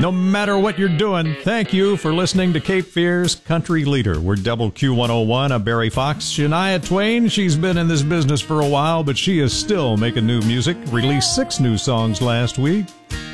No matter what you're doing, thank you for listening to Cape Fear's Country Leader. We're Double Q101. I'm Barry Fox. Shania Twain, she's been in this business for a while, but she is still making new music. Released 6 new songs last week.